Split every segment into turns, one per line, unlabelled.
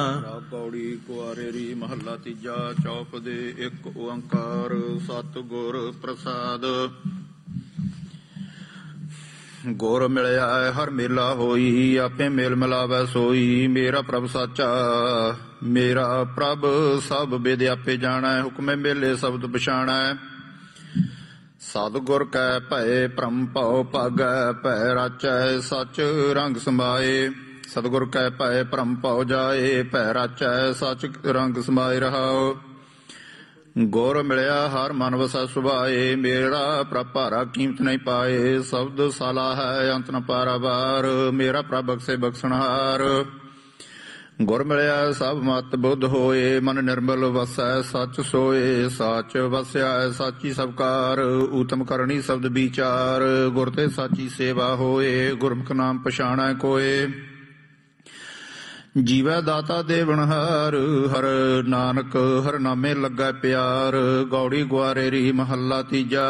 ਰਾਗ ਪੌੜੀ ਕੁਆਰੇ ਰੀ ਮਹੱਲਾ ਤੀਜਾ। ਚੌਪ ਦੇ ਇੱਕ ਓੰਕਾਰ ਸਤਿਗੁਰ ਪ੍ਰਸਾਦ। ਗੁਰ ਮਿਲਿਆ ਹਰ ਮੇਲਾ ਹੋਈ, ਆਪੇ ਮੇਲ ਮਿਲਾਵੈ ਸੋਈ। ਮੇਰਾ ਪ੍ਰਭ ਸਾਚਾ ਮੇਰਾ ਪ੍ਰਭ ਸਭ ਬਿਦ ਆਪੇ ਜਾਣੈ, ਹੁਕਮੇ ਮੇਲੇ ਸ਼ਬਦ ਪਛਾਣੈ। ਸਤਿਗੁਰ ਕੈ ਭਏ ਭ੍ਰਮ ਭਉ ਭਾਗੈ, ਭੈ ਰਾਚੈ ਸਚ ਰੰਗ ਸਮਾਏ। ਸਤਿਗੁਰ ਕੈ ਭਏ ਭ੍ਰਮ ਭਉ ਜਾਏ, ਭੈ ਰਾਚੈ ਸਚ ਰੰਗ ਸਮਾਏ ਰਹਾਉ। ਗੁਰ ਮਿਲਿਆ ਹਰ ਮਨ ਵਸੈ ਸੁਭਾਏ, ਮੇਰਾ ਪ੍ਰਭ ਭਾਰਾ ਕੀਮਤ ਨਹੀਂ ਪਾਏ। ਸ਼ਬਦ ਸਾਲਾ ਹੈ ਅੰਤ ਨ ਪਾਰਾਵਾਰ, ਮੇਰਾ ਪ੍ਰਭ ਬਖਸ਼ੇ ਬਖਸ਼ਣਹਾਰ। ਗੁਰ ਮਿਲਿਆ ਸਭ ਮਤ ਬੁੱਧ ਹੋਏ, ਮਨ ਨਿਰਮਲ ਵਸੈ ਸਚ ਸੋਏ। ਸਚ ਵਸਿਆ ਸਾਚੀ ਸਭ ਕਾਰ, ਊਤਮ ਕਰਨੀ ਸ਼ਬਦ ਵਿਚਾਰ। ਗੁਰ ਤੇ ਸਾਚੀ ਸੇਵਾ ਹੋਏ, ਗੁਰਮੁਖ ਨਾਮ ਪਛਾਣੈ ਕੋਏ। ਜੀਵੈ ਦਾਤਾ ਦੇਵਨਹਾਰ, ਹਰ ਨਾਨਕ ਹਰ ਨਾਮੇ ਲੱਗੈ ਪਿਆਰ। ਗੌੜੀ ਗੁਆਰੇ ਰੀ ਮਹੱਲਾ ਤੀਜਾ।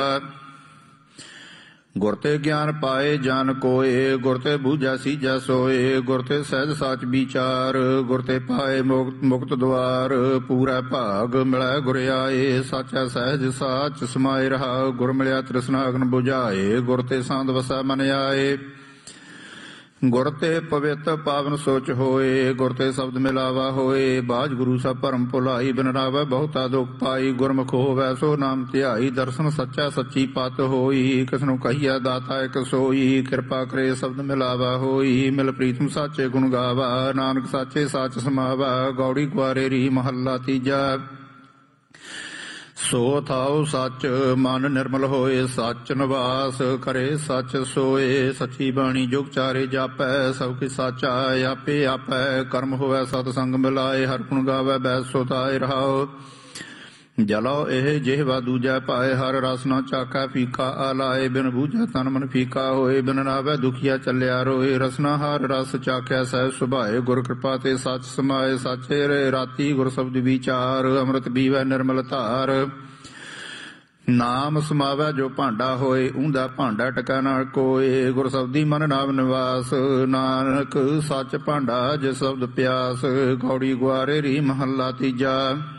ਗੁਰ ਤੇ ਗਿਆਨ ਪਾਏ ਜਨ ਕੋਏ, ਗੁਰ ਤੇ ਬੂਝੈ ਸੀਜੈ ਸੋਏ। ਗੁਰ ਤੇ ਸਹਿਜ ਸਾਚ ਵਿਚਾਰ, ਗੁਰ ਤੇ ਪਾਏ ਮੁਕਤ ਦੁਆਰ। ਪੂਰਾ ਭਾਗ ਮਿਲੈ ਗੁਰ ਆਏ, ਸਾਚਾ ਸਹਿਜ ਸਾਚ ਸਮਾਏ ਰਹਾਉ। ਗੁਰ ਮਿਲਿਆ ਤ੍ਰਿਸ਼ਨਾ ਅਗਨ ਬੁਝਾਏ, ਗੁਰ ਤੇ ਸਾਂਦ ਵਸੈ ਮਨ ਆਏ। ਗੁਰ ਤੇ ਪਵਿੱਤ ਪਾਵਨ ਸੋਚ ਹੋਏ, ਗੁਰ ਤੇ ਸ਼ਬਦ ਮਿਲਾਵਾ ਹੋਏ। ਬਾਝ ਗੁਰੂ ਸਭ ਭਰਮ ਭੁਲਾਈ, ਬਿਨ ਰਾਵੈ ਬਹੁਤਾ ਦੁਖ ਪਾਈ। ਗੁਰਮੁਖ ਹੋਵੈ ਸੋ ਨਾਮ ਧਿਆਈ, ਦਰਸ਼ਨ ਸੱਚਾ ਸੱਚੀ ਪਤ ਹੋਈ। ਕਿਸਨੂੰ ਕਹੀਐ ਦਾਤਾ ਇਕ ਸੋਈ, ਕਿਰਪਾ ਕਰੇ ਸ਼ਬਦ ਮਿਲਾਵਾ ਹੋਈ। ਮਿਲ ਪ੍ਰੀਤਮ ਸਾਚੇ ਗੁਣ ਗਾਵਾ, ਨਾਨਕ ਸਾਚੇ ਸਾਚ ਸਮਾਵਾ। ਗੌੜੀ ਗੁਆਰੇ ਰੀ ਮਹੱਲਾ ਤੀਜਾ। ਸੋ ਥਾਉ ਸੱਚ ਮਨ ਨਿਰਮਲ ਹੋਏ, ਸੱਚ ਨਿਵਾਸ ਕਰੇ ਸੱਚ ਸੋਏ। ਸੱਚੀ ਬਾਣੀ ਜੁਗ ਚਾਰੇ ਜਾਪੈ, ਸਭ ਕੀ ਸਾਚਾ ਆਪੇ ਆਪੈ। ਕਰਮ ਹੋਵੈ ਸਤ ਸੰਗ ਮਿਲਾਏ, ਹਰ ਗੁਣ ਗਾਵੈ ਬੈਸ ਸੋਤਾਏ ਰਹਾਉ। ਜਲੋ ਇਹ ਜਿਹਵਾ ਦੂਜੈ ਪਾਏ, ਹਰ ਰਸ ਨਾ ਚਾਕੈ ਫੀਕਾ ਆਲਾਏ। ਬਿਨ ਬੂਝੈ ਤਨ ਮਨ ਫੀਕਾ ਹੋਏ, ਬਿਨ ਨਾਵੈ ਦੁਖੀਆ ਚੱਲਿਆ ਰੋਏ। ਰਸਨਾ ਹਰ ਰਸ ਚਾਖਿਆ ਸਹਿ ਸੁਭਾਏ, ਗੁਰ ਕਿਰਪਾ ਤੇ ਸੱਚ ਸਮਾਏ। ਸਾਚੇ ਰੇ ਰਾਤੀ ਗੁਰ ਸ਼ਬਦ ਵਿਚਾਰ, ਅੰਮ੍ਰਿਤ ਪੀਵੈ ਨਿਰਮਲ ਧਾਰ। ਨਾਮ ਸਮਾਵੈ ਜੋ ਭਾਂਡਾ ਹੋਏ, ਊਂਦਾ ਭਾਂਡਾ ਟਕਾ ਨਾ ਕੋਏ। ਗੁਰ ਸ਼ਬਦੀ ਮਨ ਨਾਮ ਨਿਵਾਸ, ਨਾਨਕ ਸੱਚ ਭਾਂਡਾ ਜਿਸ ਸ਼ਬਦ ਪਿਆਸ। ਗੌੜੀ ਗੁਆਰੇ ਰੀ ਮਹੱਲਾ ਤੀਜਾ।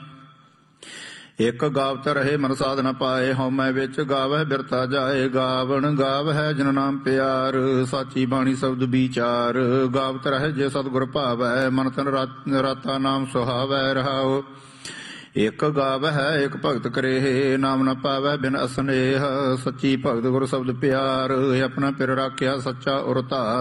ਇੱਕ ਗਾਵਤ ਰਹੇ ਮਨ ਸਾਧ ਨ ਪਾਏ, ਹਉਮੈ ਵਿੱਚ ਗਾਵੈ ਬਿਰਤਾ ਜਾਏ। ਗਾਵਣ ਗਾਵ ਹੈ ਜਨ ਨਾਮ ਪਿਆਰ, ਸਾਚੀ ਬਾਣੀ ਸ਼ਬਦ ਵਿਚਾਰ। ਗਾਵਤ ਰਹੇ ਜੇ ਸਤਿਗੁਰ ਭਾਵੈ, ਮਨ ਤਨ ਰਾਤਾ ਨਾਮ ਸੁਹਾਵੈ ਰਹਾਉ। ਇੱਕ ਗਾਵ ਹੈ ਇੱਕ ਭਗਤ ਕਰੇ, ਨਾਮ ਨ ਪਾਵੈ ਬਿਨ ਅਸਨੇਹ। ਸੱਚੀ ਭਗਤ ਗੁਰ ਸ਼ਬਦ ਪਿਆਰ, ਆਪਣਾ ਪਿਰ ਰਾਖਿਆ ਸੱਚਾ ਉਰ ਧਾਰ।